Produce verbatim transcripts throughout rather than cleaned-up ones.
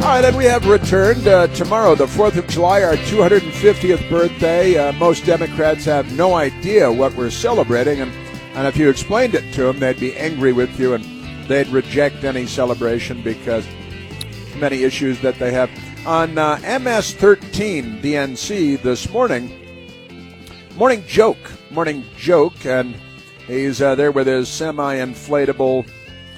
All right, and we have returned uh, tomorrow, the fourth of July, our two hundred fiftieth birthday. Uh, most Democrats have no idea what we're celebrating, and, and if you explained it to them, they'd be angry with you, and they'd reject any celebration because many issues that they have. On uh, M S thirteen D N C this morning, morning joke, morning joke, and he's uh, there with his semi-inflatable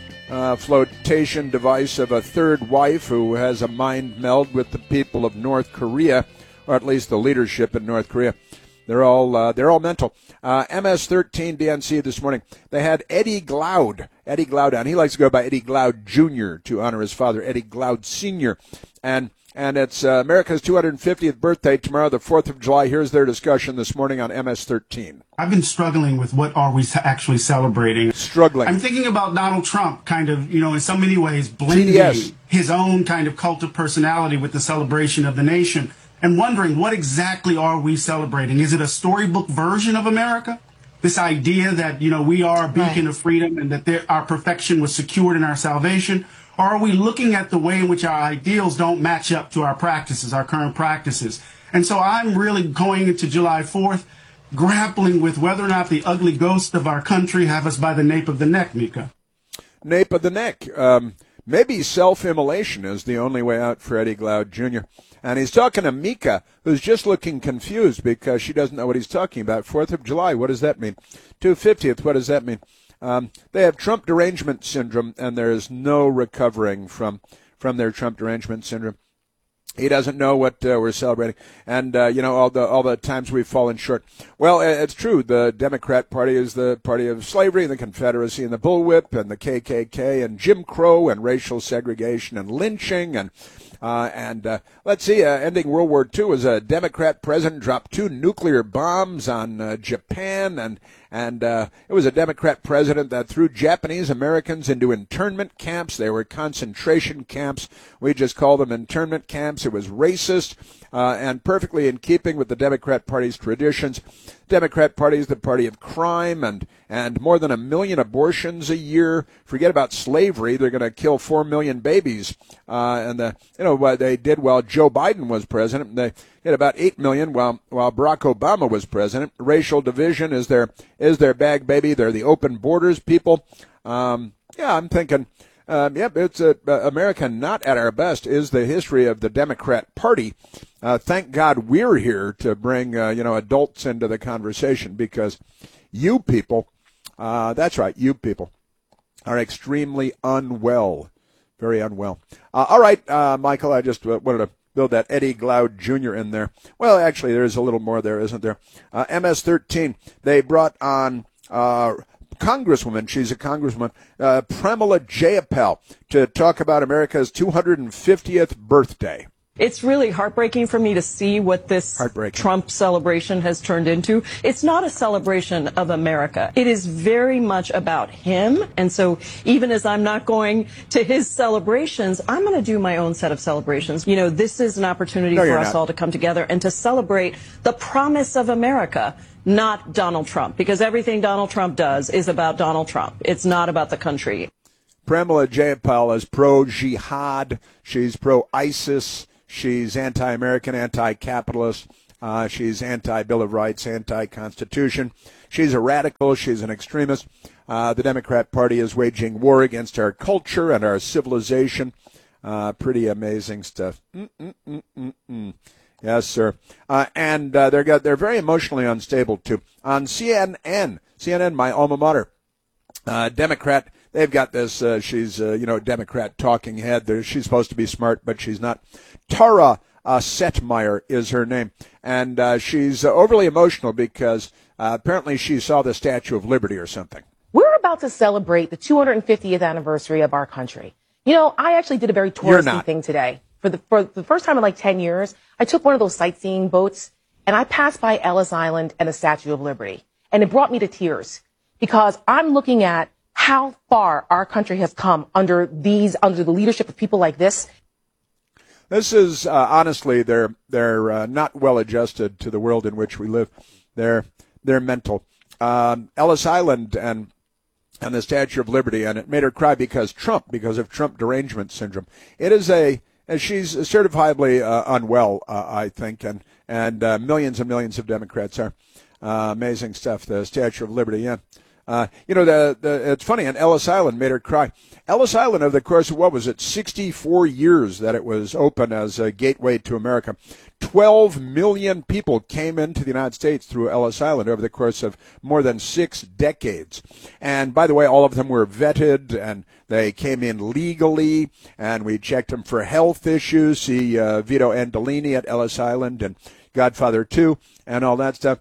Uh, flotation device of a third wife who has a mind meld with the people of North Korea, or at least the leadership in North Korea. They're all uh, they're all mental. Uh, M S thirteen D N C this morning. They had Eddie Glaude, Eddie Glaude on. He likes to go by Eddie Glaude Junior to honor his father, Eddie Glaude Senior And and it's uh, America's two hundred fiftieth birthday tomorrow, the fourth of July. Here's their discussion this morning on M S thirteen. I've been struggling with what are we actually celebrating. Struggling. I'm thinking about Donald Trump kind of, you know, in so many ways blending T D S. his own kind of cult of personality with the celebration of the nation and wondering what exactly are we celebrating? Is it a storybook version of America? This idea that, you know, we are a beacon right. of freedom and that there, our perfection was secured in our salvation? Or are we looking at the way in which our ideals don't match up to our practices, our current practices? And so I'm really going into July fourth, grappling with whether or not the ugly ghosts of our country have us by the nape of the neck, Mika. Nape of the neck. Um, maybe self-immolation is the only way out for Eddie Glaude Junior And he's talking to Mika, who's just looking confused because she doesn't know what he's talking about. fourth of July, what does that mean? two hundred fiftieth, what does that mean? Um, they have Trump derangement syndrome, and there is no recovering from from their Trump derangement syndrome. He doesn't know what uh, we're celebrating, and uh, you know all the all the times we've fallen short. Well, it's true. The Democrat Party is the party of slavery, and the Confederacy, and the bullwhip, and the K K K, and Jim Crow, and racial segregation, and lynching, and uh, and uh, let's see. Uh, ending World War Two as a Democrat president dropped two nuclear bombs on uh, Japan, and and uh, it was a Democrat president that threw Japanese Americans into internment camps. They were concentration camps. We just call them internment camps. It was racist uh, and perfectly in keeping with the Democrat Party's traditions. Democrat Party is the party of crime and, and more than a million abortions a year. Forget about slavery. They're going to kill four million babies. Uh, and, the, you know, what they did while Joe Biden was president. They hit about eight million while, while Barack Obama was president. Racial division is their, is their bag, baby. They're the open borders people. Um, yeah, I'm thinking... Um, yep, it's a, uh, America not at our best is the history of the Democrat Party. Uh, thank God we're here to bring, uh, you know, adults into the conversation because you people, uh, that's right, you people are extremely unwell, very unwell. Uh, all right, uh, Michael, I just uh, wanted to build that Eddie Glaude Junior in there. Well, actually, there's a little more there, isn't there? Uh, M S thirteen, they brought on... Uh, Congresswoman, she's a congresswoman, uh, Pramila Jayapal, to talk about America's two hundred fiftieth birthday. It's really heartbreaking for me to see what this Trump celebration has turned into. It's not a celebration of America. It is very much about him. And so even as I'm not going to his celebrations, I'm going to do my own set of celebrations. You know, this is an opportunity no, for us not. all to come together and to celebrate the promise of America, not Donald Trump, because everything Donald Trump does is about Donald Trump. It's not about the country. Pramila Jayapal is pro-jihad. She's pro-ISIS. She's anti-American, anti-capitalist. Uh, she's anti-Bill of Rights, anti-Constitution. She's a radical. She's an extremist. Uh, the Democrat Party is waging war against our culture and our civilization. Uh, pretty amazing stuff. Mm-mm-mm-mm-mm. Yes, sir. Uh, and uh, they're got, they're very emotionally unstable, too. On C N N, C N N, my alma mater, uh, Democrat, they've got this, uh, she's, uh, you know, Democrat talking head. There, she's supposed to be smart, but she's not. Tara uh, Setmeyer is her name. And uh, she's uh, overly emotional because uh, apparently she saw the Statue of Liberty or something. We're about to celebrate the two hundred fiftieth anniversary of our country. You know, I actually did a very touristy thing today. For the, for the first time in like ten years, I took one of those sightseeing boats and I passed by Ellis Island and the Statue of Liberty. And it brought me to tears because I'm looking at how far our country has come under these, under the leadership of people like this. This is, uh, honestly, they're, they're uh, not well adjusted to the world in which we live. They're, they're mental. Um, Ellis Island and, and the Statue of Liberty, and it made her cry because Trump, because of Trump derangement syndrome. It is a, and she's certifiably uh, unwell, uh, I think, and and uh, millions and millions of Democrats are. Uh, amazing stuff. The Statue of Liberty, yeah. Uh, you know, the, the it's funny, and Ellis Island made her cry. Ellis Island, over the course of, what was it, sixty-four years that it was open as a gateway to America, twelve million people came into the United States through Ellis Island over the course of more than six decades. And by the way, all of them were vetted, and they came in legally, and we checked them for health issues. See uh, Vito Andolini at Ellis Island and Godfather two and all that stuff.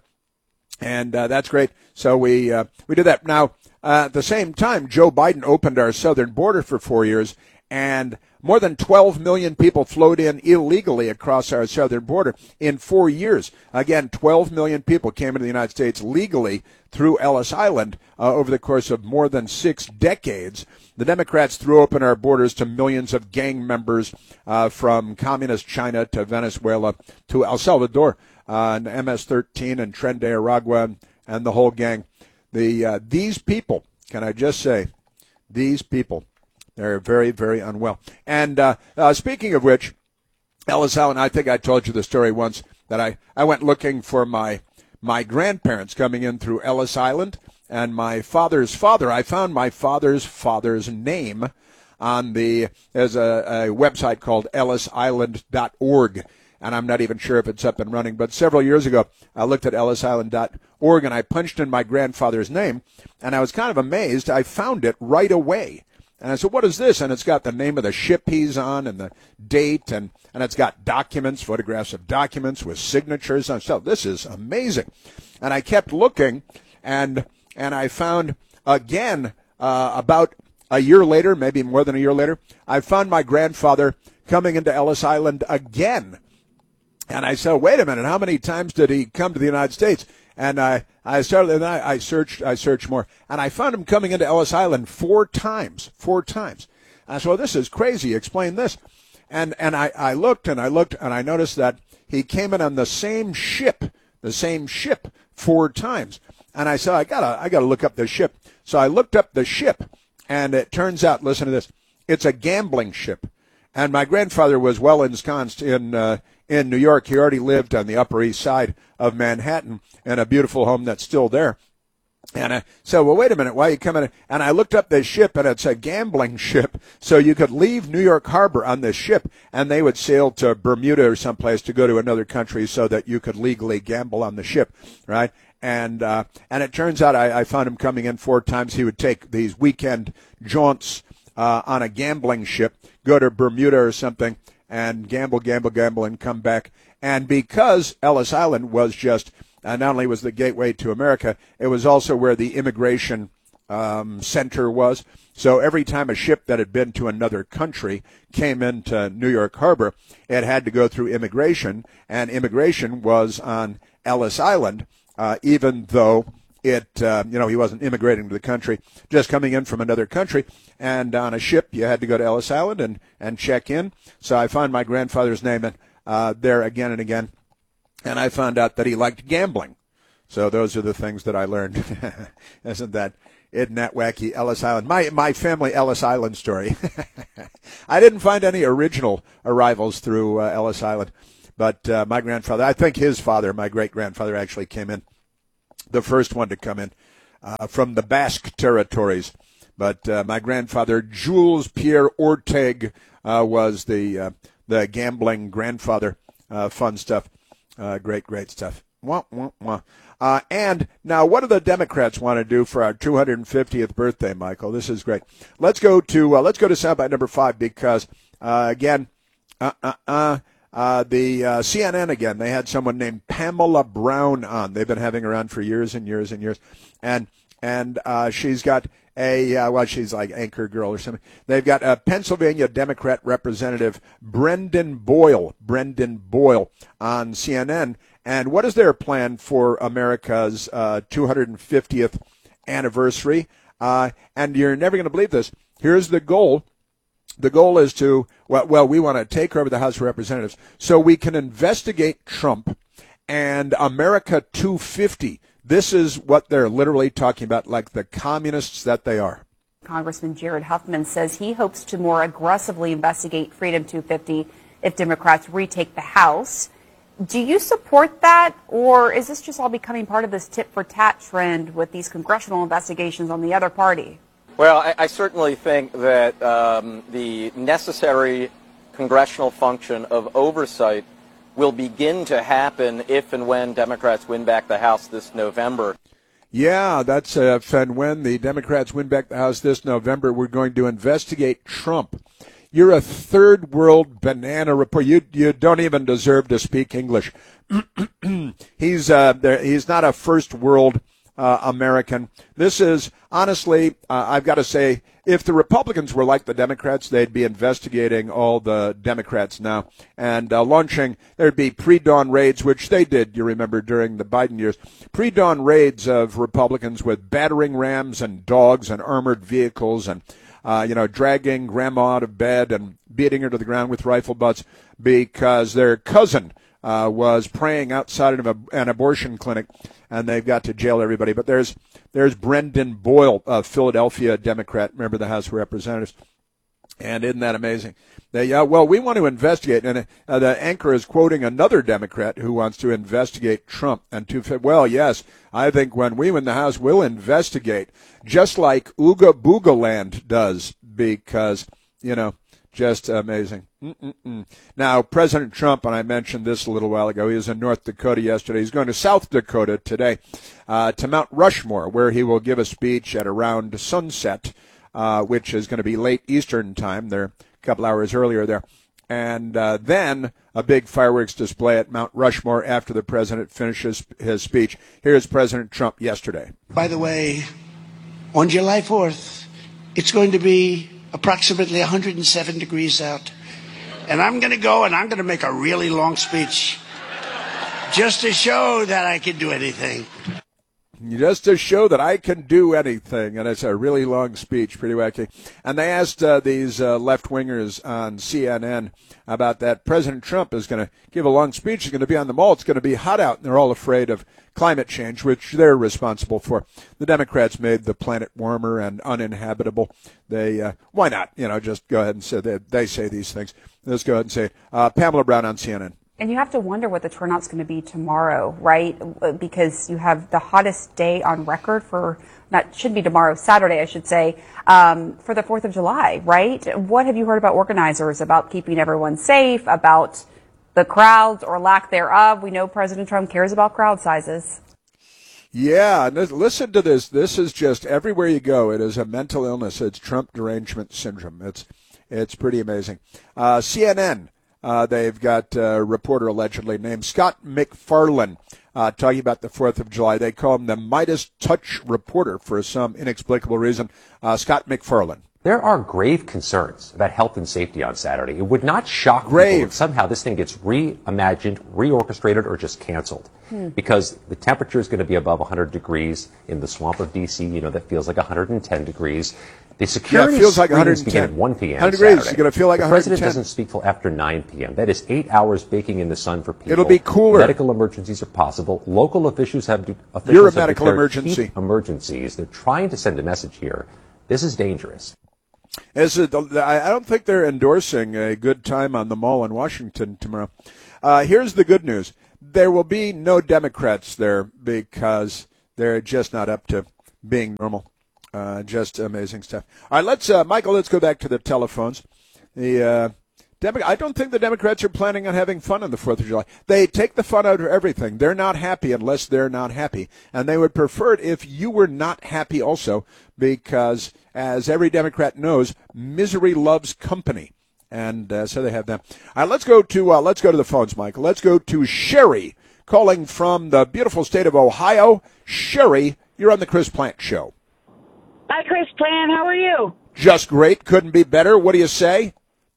And uh, that's great. So we uh, we did that. Now, uh, at the same time, Joe Biden opened our southern border for four years, and more than twelve million people flowed in illegally across our southern border in four years. Again, twelve million people came into the United States legally through Ellis Island uh, over the course of more than six decades. The Democrats threw open our borders to millions of gang members uh, from communist China to Venezuela to El Salvador. Uh, and M S thirteen and Tren de Aragua and the whole gang. The uh, these people, can I just say, these people, they're very, very unwell. And uh, uh, speaking of which, Ellis Island, I think I told you the story once that I, I went looking for my my grandparents coming in through Ellis Island, and my father's father. I found my father's father's name on the there's a, a website called ellis island dot org. And I'm not even sure if it's up and running. But several years ago, I looked at ellis island dot org, and I punched in my grandfather's name, and I was kind of amazed. I found it right away. And I said, what is this? And it's got the name of the ship he's on and the date, and, and it's got documents, photographs of documents with signatures on stuff. This is amazing. And I kept looking, and and I found, again, uh, about a year later, maybe more than a year later, I found my grandfather coming into Ellis Island again. And I said, wait a minute, how many times did he come to the United States? And I, I started, and I, I searched, I searched more. And I found him coming into Ellis Island four times, four times. And I said, well, this is crazy. Explain this. And, and I, I looked and I looked and I noticed that he came in on the same ship, the same ship four times. And I said, I gotta, I gotta look up this ship. So I looked up the ship, and it turns out, listen to this, it's a gambling ship. And my grandfather was well ensconced in, uh, in New York. He already lived on the Upper East Side of Manhattan in a beautiful home that's still there. And I said, well, wait a minute, why are you coming? And I looked up this ship, and it's a gambling ship. So you could leave New York Harbor on this ship, and they would sail to Bermuda or someplace to go to another country so that you could legally gamble on the ship, right? And uh, and it turns out I, I found him coming in four times. He would take these weekend jaunts uh, on a gambling ship, go to Bermuda or something, and gamble, gamble, gamble, and come back. And because Ellis Island was just, uh, not only was the gateway to America, it was also where the immigration um, center was. So every time a ship that had been to another country came into New York Harbor, it had to go through immigration, and immigration was on Ellis Island, uh, even though it, uh, you know, he wasn't immigrating to the country, just coming in from another country. And on a ship, you had to go to Ellis Island and, and check in. So I found my grandfather's name uh, there again and again. And I found out that he liked gambling. So those are the things that I learned. Isn't that, isn't that wacky? Ellis Island. My, my family Ellis Island story. I didn't find any original arrivals through uh, Ellis Island. But uh, my grandfather, I think his father, my great-grandfather, actually came in. The first one to come in uh, from the Basque territories. But uh, my grandfather, Jules Pierre Orteg, uh, was the uh, the gambling grandfather. Uh, fun stuff. Uh, great, great stuff. Wah, wah, wah. Uh, and now, what do the Democrats want to do for our two hundred fiftieth birthday, Michael? This is great. Let's go to uh, let's go to soundbite number five because uh, again, uh, uh, uh, uh, the uh, C N N again. They had someone named Pamela Brown on. They've been having her on for years and years and years, and and uh, she's got a uh, well, she's like anchor girl or something. They've got a Pennsylvania Democrat Representative Brendan Boyle, Brendan Boyle on C N N. And what is their plan for America's uh, two hundred fiftieth anniversary? Uh, and you're never going to believe this. Here's the goal. The goal is to, well, well, we want to take over the House of Representatives so we can investigate Trump and America two fifty. This is what they're literally talking about, like the communists that they are. Congressman Jared Huffman says he hopes to more aggressively investigate Freedom two fifty if Democrats retake the House. Do you support that, or is this just all becoming part of this tit-for-tat trend with these congressional investigations on the other party? Well, I, I certainly think that um, the necessary congressional function of oversight will begin to happen if and when Democrats win back the House this November. Yeah, that's uh, if and when the Democrats win back the House this November, we're going to investigate Trump. You're a third world banana report. You you don't even deserve to speak English. he's uh, there, he's not a first world uh, American. This is honestly, uh, I've got to say, if the Republicans were like the Democrats, they'd be investigating all the Democrats now and uh, launching. There'd be pre-dawn raids, which they did, you remember, during the Biden years. Pre-dawn raids of Republicans with battering rams and dogs and armored vehicles and Uh, you know, dragging grandma out of bed and beating her to the ground with rifle butts because their cousin uh, was praying outside of a, an abortion clinic, and they've got to jail everybody. But there's there's Brendan Boyle, a Philadelphia Democrat, member of the House of Representatives. And isn't that amazing? They, uh, well, we want to investigate, and uh, the anchor is quoting another Democrat who wants to investigate Trump. And to well, yes, I think when we win the House, we'll investigate, just like Ooga Booga Land does, because, you know, just amazing. Mm-mm-mm. Now, President Trump, and I mentioned this a little while ago, he was in North Dakota yesterday. He's going to South Dakota today, uh, to Mount Rushmore, where he will give a speech at around sunset. Uh, which is going to be late Eastern time. They're a couple hours earlier there. And uh, then a big fireworks display at Mount Rushmore after the president finishes his speech. Here's President Trump yesterday. By the way, on July fourth, it's going to be approximately one hundred seven degrees out. And I'm going to go and I'm going to make a really long speech just to show that I can do anything. Just to show that I can do anything. And it's a really long speech, pretty wacky. And they asked uh, these uh, left-wingers on C N N about that. President Trump is going to give a long speech. He's going to be on the mall. It's going to be hot out. And they're all afraid of climate change, which they're responsible for. The Democrats made the planet warmer and uninhabitable. They, uh, why not? You know, just go ahead and say they, they say these things. Let's go ahead and say it. Uh, Pamela Brown on C N N. And you have to wonder what the turnout's going to be tomorrow, right? Because you have the hottest day on record for, not should be tomorrow, Saturday, I should say, um, for the fourth of July, right? What have you heard about organizers, about keeping everyone safe, about the crowds or lack thereof? We know President Trump cares about crowd sizes. Yeah, listen to this. This is just everywhere you go. It is a mental illness. It's Trump derangement syndrome. It's, it's pretty amazing. Uh, C N N. Uh, they've got a reporter allegedly named Scott McFarlane uh, talking about the fourth of July. They call him the Midas Touch reporter for some inexplicable reason. Uh, Scott McFarlane. There are grave concerns about health and safety on Saturday. It would not shock grave. people if somehow this thing gets reimagined, reorchestrated, or just canceled. Hmm. Because the temperature is going to be above one hundred degrees in the swamp of D C. You know, that feels like one hundred ten degrees. The security yeah, it feels like one hundred ten. Begin at one p.m. one hundred degrees. Saturday. You're going to feel like the one hundred ten. The president doesn't speak till after nine p.m. That is eight hours baking in the sun for people. It'll be cooler. Medical emergencies are possible. Local officials have, officials You're a have medical emergency. heat emergencies. They're trying to send a message here. This is dangerous. Is it, I don't think they're endorsing a good time on the mall in Washington tomorrow. Uh, here's the good news. There will be no Democrats there because they're just not up to being normal. Uh, just amazing stuff. All right, let's, uh, Michael, let's go back to the telephones. The uh, Demo- I don't think the Democrats are planning on having fun on the fourth of July. They take the fun out of everything. They're not happy unless they're not happy. And they would prefer it if you were not happy also because, as every Democrat knows, misery loves company. And uh, so they have them. All right, let's go to uh, let's go to the phones, Michael. Let's go to Sherry calling from the beautiful state of Ohio. Sherry, you're on the Chris Plant Show. Hi, Chris Plant. How are you? Just great. Couldn't be better. What do you say?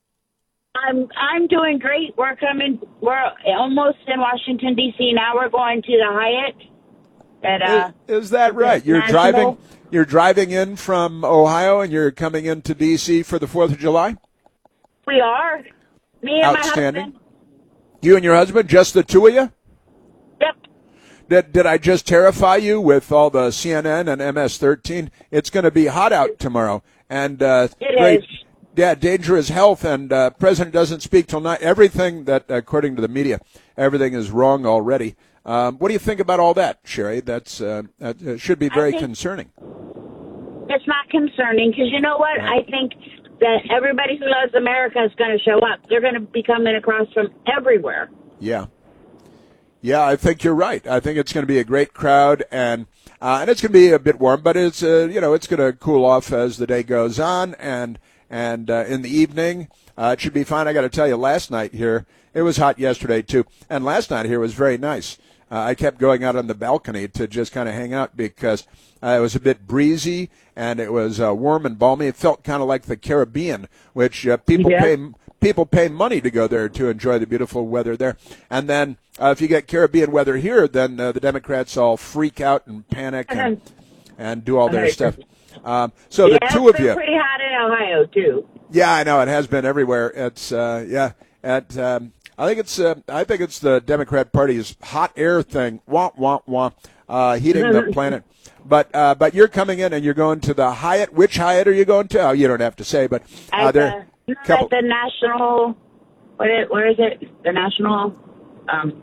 I'm I'm doing great. We're coming. We're almost in Washington D C now. We're going to the Hyatt. At, uh, is, is that right? You're National. driving. You're driving in from Ohio, and you're coming into D C for the Fourth of July. We are. Me and Outstanding. my husband. You and your husband, just the two of you? Yep. Did, did I just terrify you with all the C N N and M S thirteen? It's going to be hot out tomorrow, and uh, it great, is. Yeah, dangerous health, and uh, president doesn't speak till night. Everything that, according to the media, everything is wrong already. Um, what do you think about all that, Sherry? That's uh, that uh, should be very concerning. It's not concerning because you know what? I think that everybody who loves America is going to show up. They're going to be coming across from everywhere. Yeah. Yeah, I think you're right. I think it's going to be a great crowd, and uh, and it's going to be a bit warm, but it's uh, you know it's going to cool off as the day goes on, and and uh, in the evening uh, it should be fine. I got to tell you, last night here it was hot yesterday too, and last night here was very nice. Uh, I kept going out on the balcony to just kind of hang out because uh, it was a bit breezy and it was uh, warm and balmy. It felt kind of like the Caribbean, which uh, people yeah. pay people pay money to go there to enjoy the beautiful weather there. And then uh, if you get Caribbean weather here, then uh, the Democrats all freak out and panic and, and do all their stuff. Um, so yeah, the two of you, it's been pretty hot in Ohio too. Yeah, I know it has been everywhere. It's uh, yeah, at. Um, I think it's uh, I think it's the Democrat Party's hot air thing, wah wah wah, uh, heating the planet. But uh, but you're coming in and you're going to the Hyatt. Which Hyatt are you going to? Oh, you don't have to say, but uh, at there. The, couple- at the national, what is, where is it? The national. Um,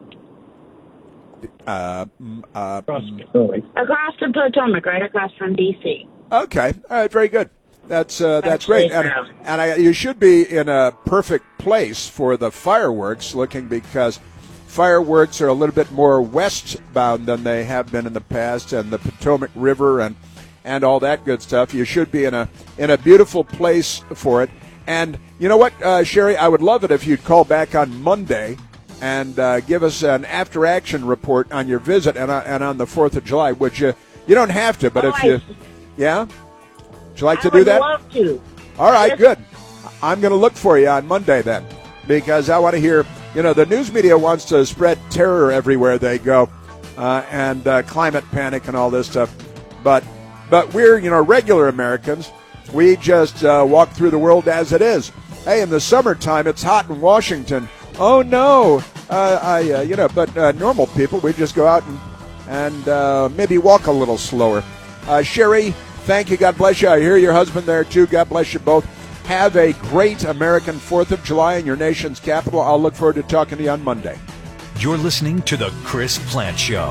uh, uh, across the Potomac, right across from D C. Okay, all right, very good. That's uh, that's great, and, and I, you should be in a perfect place for the fireworks. Looking because fireworks are a little bit more westbound than they have been in the past, and the Potomac River and and all that good stuff. You should be in a in a beautiful place for it. And you know what, uh, Sherry, I would love it if you'd call back on Monday and uh, give us an after-action report on your visit and uh, and on the Fourth of July. Would you? You don't have to, but oh, if you, I, yeah. Would you like to I do that? I would love to. All right, yes. good. I'm going to look for you on Monday then, because I want to hear, you know, the news media wants to spread terror everywhere they go, uh, and uh, climate panic and all this stuff. But but we're, you know, regular Americans. We just uh, walk through the world as it is. Hey, in the summertime, it's hot in Washington. Oh, no. Uh, I, uh, you know, but uh, normal people, we just go out and, and uh, maybe walk a little slower. Uh, Sherry, thank you. God bless you. I hear your husband there, too. God bless you both. Have a great American fourth of July in your nation's capital. I'll look forward to talking to you on Monday. You're listening to The Chris Plante Show.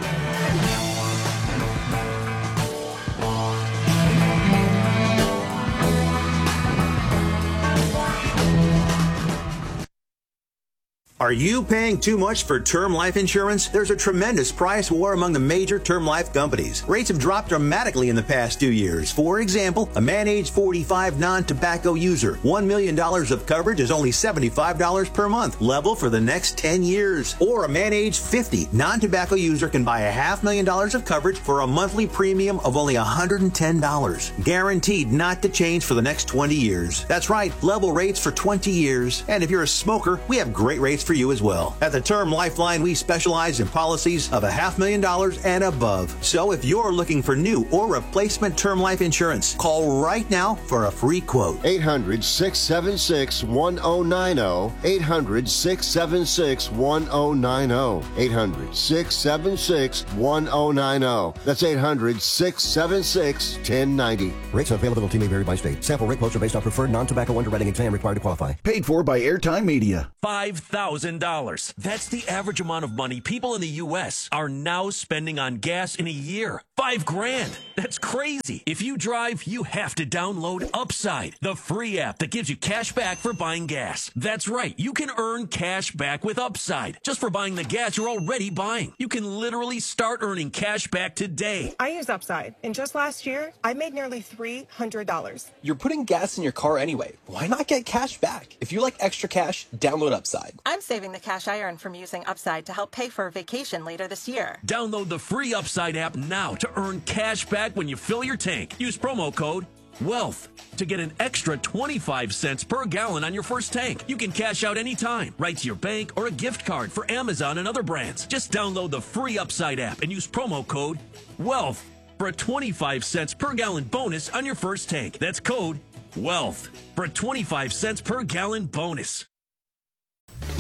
Are you paying too much for term life insurance? There's a tremendous price war among the major term life companies. Rates have dropped dramatically in the past two years. For example, a man age forty-five non-tobacco user, one million dollars of coverage is only seventy-five dollars per month, level for the next ten years. Or a man age fifty non-tobacco user can buy a half million dollars of coverage for a monthly premium of only one hundred ten dollars. Guaranteed not to change for the next twenty years. That's right, level rates for twenty years. And if you're a smoker, we have great rates for you as well. At the Term Lifeline, we specialize in policies of a half million dollars and above. So if you're looking for new or replacement term life insurance, call right now for a free quote. eight hundred, six seven six, one oh nine oh. eight hundred, six seven six, one oh nine oh. eight hundred, six seven six, one oh nine oh. That's eight hundred, six seven six, one oh nine oh. Rates and availability may vary by state. Sample rate quotes are based on preferred non-tobacco underwriting exam required to qualify. Paid for by Airtime Media. five thousand dollars. That's the average amount of money people in the U S are now spending on gas in a year. Five grand. That's crazy. If you drive, you have to download Upside, the free app that gives you cash back for buying gas. That's right. You can earn cash back with Upside just for buying the gas you're already buying. You can literally start earning cash back today. I use Upside, and just last year, I made nearly three hundred dollars. You're putting gas in your car anyway. Why not get cash back? If you like extra cash, download Upside. I'm saving the cash I earn from using Upside to help pay for a vacation later this year. Download the free Upside app now to earn cash back when you fill your tank. Use promo code WEALTH to get an extra twenty-five cents per gallon on your first tank. You can cash out anytime, right to your bank or a gift card for Amazon and other brands. Just download the free Upside app and use promo code WEALTH for a twenty-five cents per gallon bonus on your first tank. That's code WEALTH for a twenty-five cents per gallon bonus.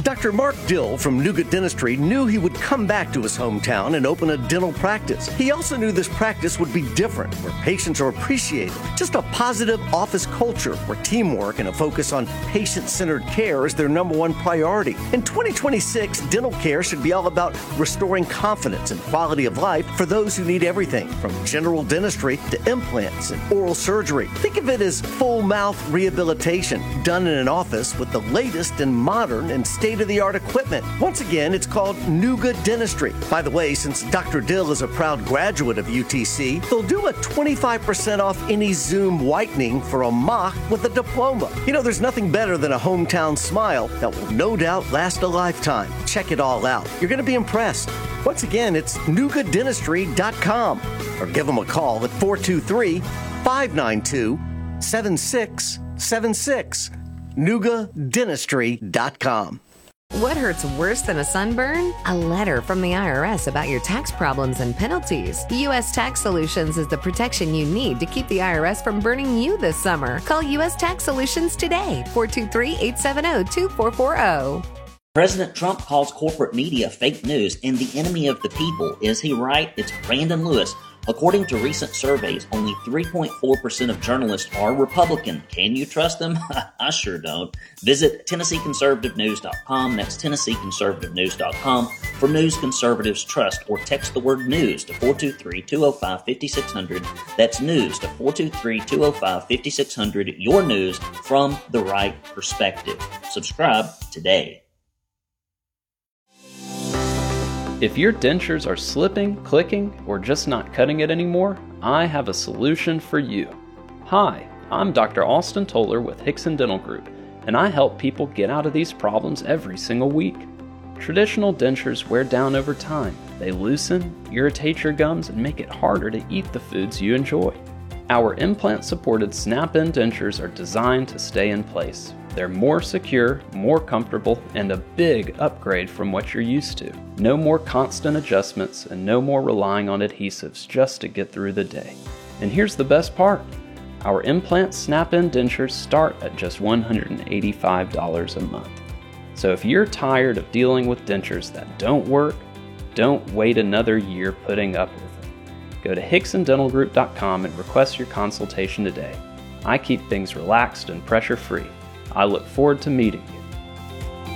Doctor Mark Dill from Nuga Dentistry knew he would come back to his hometown and open a dental practice. He also knew this practice would be different, where patients are appreciated. Just a positive office culture where teamwork and a focus on patient-centered care is their number one priority. In twenty twenty-six, dental care should be all about restoring confidence and quality of life for those who need everything from general dentistry to implants and oral surgery. Think of it as full mouth rehabilitation done in an office with the latest and modern and state-of-the-art equipment. Once again, it's called Nuga Dentistry. By the way, since Doctor Dill is a proud graduate of U T C, they'll do a twenty-five percent off any Zoom whitening for a mock with a diploma. You know, there's nothing better than a hometown smile that will no doubt last a lifetime. Check it all out. You're going to be impressed. Once again, it's nuga dentistry dot com or give them a call at four two three, five nine two, seven six seven six. nuga dentistry dot com. What hurts worse than a sunburn? A letter from the I R S about your tax problems and penalties. U S Tax Solutions is the protection you need to keep the I R S from burning you this summer. Call U S Tax Solutions today, four two three, eight seven zero, two four four zero. President Trump calls corporate media fake news and the enemy of the people. Is he right? It's Brandon Lewis. According to recent surveys, only three point four percent of journalists are Republican. Can you trust them? I sure don't. Visit Tennessee Conservative News dot com. That's Tennessee Conservative News dot com for news conservatives trust, or text the word news to four two three, two oh five, five six zero zero. That's news to four two three, two oh five, five six zero zero. Your news from the right perspective. Subscribe today. If your dentures are slipping, clicking, or just not cutting it anymore, I have a solution for you. Hi, I'm Doctor Austin Toller with Hickson Dental Group, and I help people get out of these problems every single week. Traditional dentures wear down over time. They loosen, irritate your gums, and make it harder to eat the foods you enjoy. Our implant-supported snap-in dentures are designed to stay in place. They're more secure, more comfortable, and a big upgrade from what you're used to. No more constant adjustments and no more relying on adhesives just to get through the day. And here's the best part. Our implant snap-in dentures start at just one hundred eighty-five dollars a month. So if you're tired of dealing with dentures that don't work, don't wait another year putting up with them. Go to Hickson Dental Group dot com and request your consultation today. I keep things relaxed and pressure-free. I look forward to meeting you.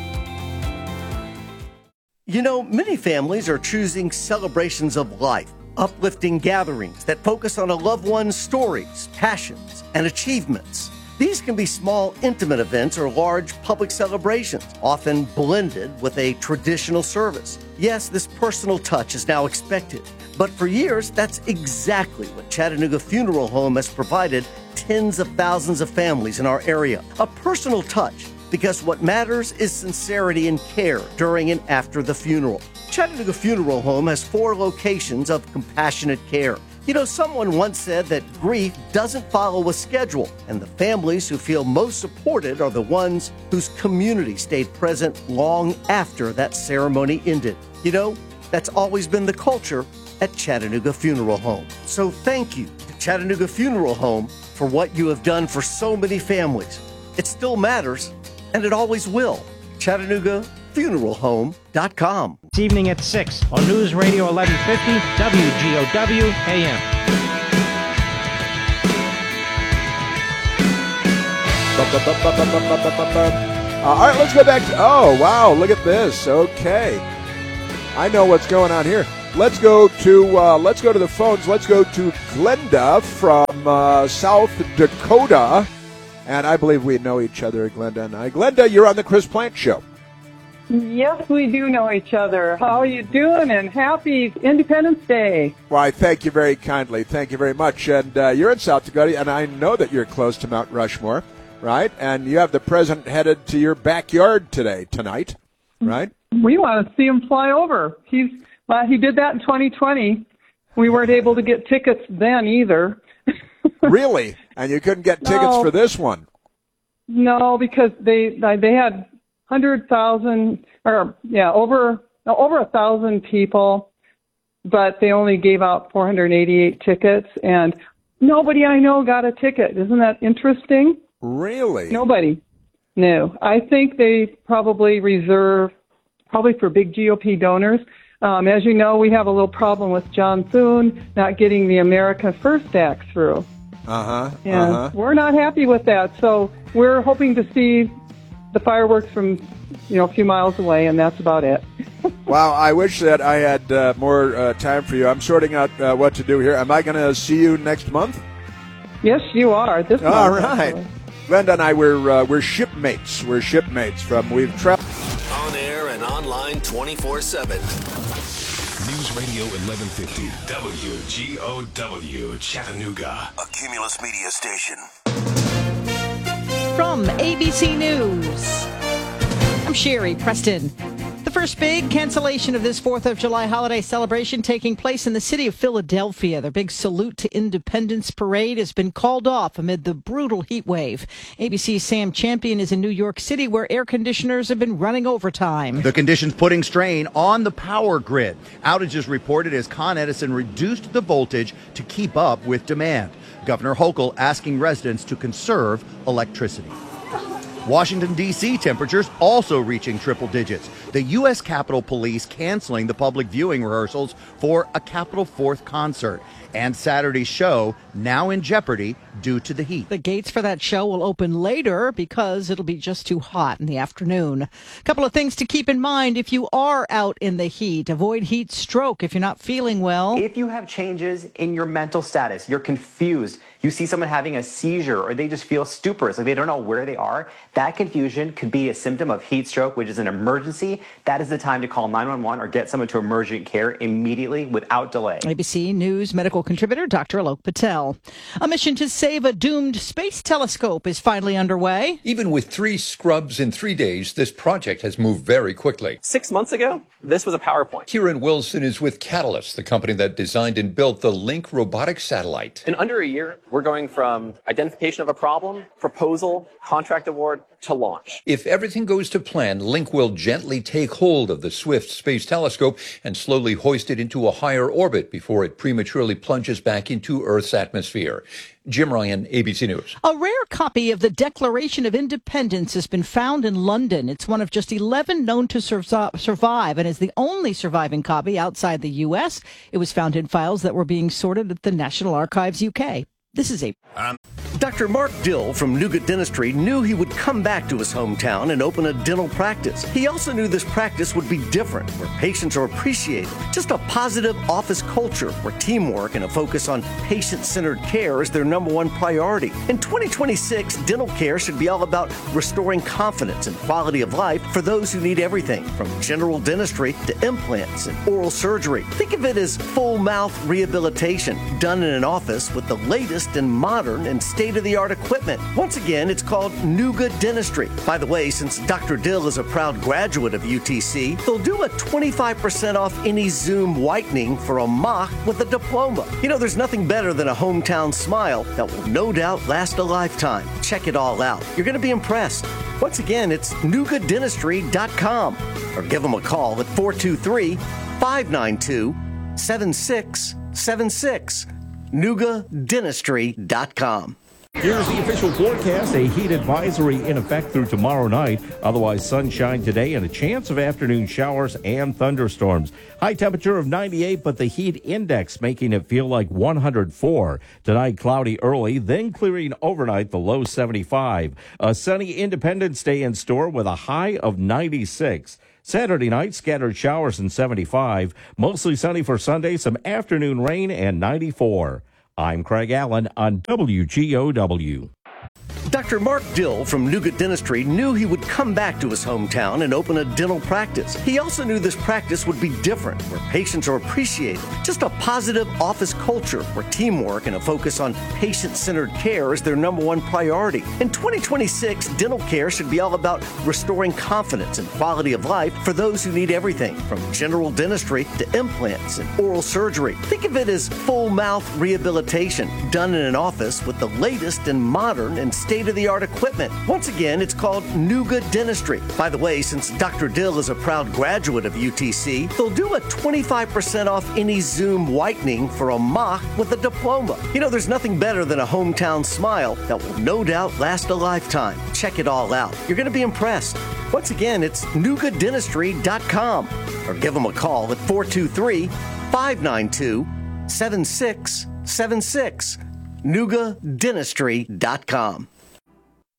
You know, many families are choosing celebrations of life, uplifting gatherings that focus on a loved one's stories, passions, and achievements. These can be small, intimate events or large public celebrations, often blended with a traditional service. Yes, this personal touch is now expected, but for years, that's exactly what Chattanooga Funeral Home has provided tens of thousands of families in our area. A personal touch, because what matters is sincerity and care during and after the funeral. Chattanooga Funeral Home has four locations of compassionate care. You know, someone once said that grief doesn't follow a schedule, and the families who feel most supported are the ones whose community stayed present long after that ceremony ended. You know, that's always been the culture at Chattanooga Funeral Home. So thank you to Chattanooga Funeral Home for what you have done for so many families. It still matters, and it always will. Chattanooga Funeral Home dot com. This evening at six on News Radio eleven fifty W G O W A M. Uh, all right, let's go back to, oh, wow, look at this. Okay. I know what's going on here. Let's go to uh, let's go to the phones. Let's go to Glenda from uh, South Dakota, and I believe we know each other, Glenda and I. Glenda, you're on the Chris Plant Show. Yes, we do know each other. How are you doing? And happy Independence Day. Why, thank you very kindly. Thank you very much. And uh, you're in South Dakota, and I know that you're close to Mount Rushmore, right? And you have the president headed to your backyard today, tonight, right? We want to see him fly over. He's well, he did that in twenty twenty. We weren't able to get tickets then either. Really? And you couldn't get tickets no. for this one? No, because they they had one hundred thousand, or yeah, over over a thousand people, but they only gave out four hundred eighty-eight tickets, and nobody I know got a ticket. Isn't that interesting? Really? Nobody. No, I think they probably reserve, probably for big G O P donors. Um, as you know, we have a little problem with John Thune not getting the America First Act through. Uh-huh, And uh-huh. we're not happy with that. So we're hoping to see the fireworks from, you know, a few miles away, and that's about it. Wow, I wish that I had uh, more uh, time for you. I'm sorting out uh, what to do here. Am I going to see you next month? Yes, you are. This All month, right. actually. Glenda and I, we're, uh, we're shipmates. We're shipmates from, we've traveled. On air and online twenty-four seven. News Radio eleven fifty, W G O W, Chattanooga. A Cumulus Media station. From A B C News, I'm Sherry Preston. The first big cancellation of this fourth of July holiday celebration taking place in the city of Philadelphia. Their big Salute to Independence parade has been called off amid the brutal heat wave. A B C's Sam Champion is in New York City, where air conditioners have been running overtime. The conditions putting strain on the power grid. Outages reported as Con Edison reduced the voltage to keep up with demand. Governor Hochul asking residents to conserve electricity. Washington, D C temperatures also reaching triple digits. The U S Capitol Police canceling the public viewing rehearsals for a Capitol Fourth concert. And Saturday's show now in jeopardy due to the heat. The gates for that show will open later because it'll be just too hot in the afternoon. A couple of things to keep in mind if you are out in the heat. Avoid heat stroke if you're not feeling well. If you have changes in your mental status, you're confused, you see someone having a seizure, or they just feel stuporous, like they don't know where they are, that confusion could be a symptom of heat stroke, which is an emergency. That is the time to call nine one one or get someone to emergent care immediately without delay. A B C News medical contributor Doctor Alok Patel. A mission to save a doomed space telescope is finally underway. Even with three scrubs in three days, this project has moved very quickly. Six months ago, this was a PowerPoint. Kieran Wilson is with Catalyst, the company that designed and built the Link robotic satellite. In under a year, we're going from identification of a problem, proposal, contract award, to launch. If everything goes to plan, Link will gently take hold of the Swift Space Telescope and slowly hoist it into a higher orbit before it prematurely plunges back into Earth's atmosphere. Jim Ryan, A B C News. A rare copy of the Declaration of Independence has been found in London. It's one of just eleven known to sur- survive and is the only surviving copy outside the U S. It was found in files that were being sorted at the National Archives U K. This is a... Um. Doctor Mark Dill from Nougat Dentistry knew he would come back to his hometown and open a dental practice. He also knew this practice would be different, where patients are appreciated. Just a positive office culture where teamwork and a focus on patient-centered care is their number one priority. In twenty twenty-six, dental care should be all about restoring confidence and quality of life for those who need everything, from general dentistry to implants and oral surgery. Think of it as full mouth rehabilitation done in an office with the latest and modern and state-of-the-art equipment. Once again, it's called Nougat Dentistry. By the way, since Doctor Dill is a proud graduate of U T C, they'll do a twenty-five percent off any Zoom whitening for a mock with a diploma. You know, there's nothing better than a hometown smile that will no doubt last a lifetime. Check it all out. You're going to be impressed. Once again, it's nougat dentistry dot com or give them a call at four two three, five nine two, seven six seven six. nougat dentistry dot com. Here's the official forecast. A heat advisory in effect through tomorrow night. Otherwise, sunshine today and a chance of afternoon showers and thunderstorms. High temperature of ninety-eight, but the heat index making it feel like one hundred four. Tonight, cloudy early, then clearing overnight, the low seventy-five. A sunny Independence Day in store with a high of ninety-six. Saturday night, scattered showers and seventy-five. Mostly sunny for Sunday, some afternoon rain and ninety-four. I'm Craig Allen on W G O W. Doctor Mark Dill from Nougat Dentistry knew he would come back to his hometown and open a dental practice. He also knew this practice would be different, where patients are appreciated. Just a positive office culture where teamwork and a focus on patient-centered care is their number one priority. In twenty twenty-six, dental care should be all about restoring confidence and quality of life for those who need everything, from general dentistry to implants and oral surgery. Think of it as full mouth rehabilitation done in an office with the latest and modern and state state-of-the-art equipment. Once again, it's called Nuga Dentistry. By the way, since Doctor Dill is a proud graduate of U T C, they'll do a twenty-five percent off any Zoom whitening for a mock with a diploma. You know, there's nothing better than a hometown smile that will no doubt last a lifetime. Check it all out. You're going to be impressed. Once again, it's nuga dentistry dot com or give them a call at four two three, five nine two, seven six seven six. nuga dentistry dot com.